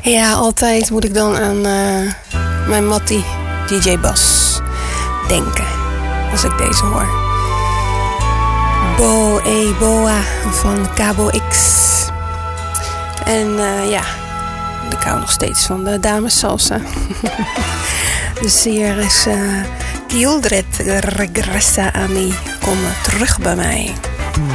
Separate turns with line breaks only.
Ja, altijd moet ik dan aan mijn mattie DJ Bas denken als ik deze hoor. Bo e Boa van Cabo X. En ja, ik hou nog steeds van de dames salsa. Dus hier is Gildred Regressa a mi. Kom terug bij mij.